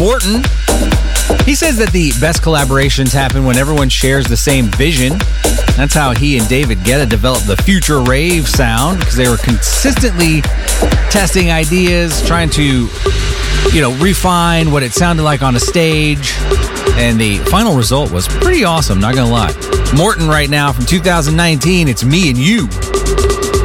Morton. He says that the best collaborations happen when everyone shares the same vision. That's how he and David Guetta developed the Future Rave sound, because they were consistently testing ideas, trying to, refine what it sounded like on a stage. And the final result was pretty awesome, not gonna lie. Morton right now from 2019, it's Me and You.